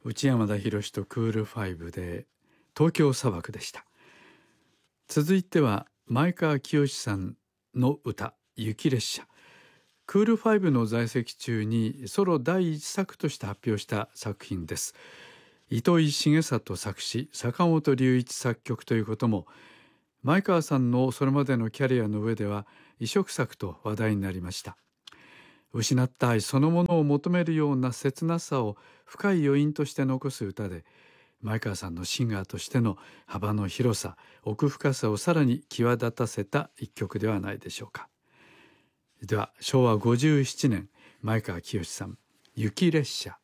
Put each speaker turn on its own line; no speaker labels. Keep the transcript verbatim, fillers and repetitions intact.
内山田博とクールファイブで東京砂漠でした。続いては前川清さんの歌雪列車。クールファイブの在籍中にソロ第一作として発表した作品です。糸井重里作詞、坂本龍一作曲ということも、前川さんのそれまでのキャリアの上では異色作と話題になりました。失った愛そのものを求めるような切なさを深い余韻として残す歌で、前川さんのシンガーとしての幅の広さ、奥深さをさらに際立たせた一曲ではないでしょうか。では、しょうわごじゅうななねん、前川清さん、雪列車。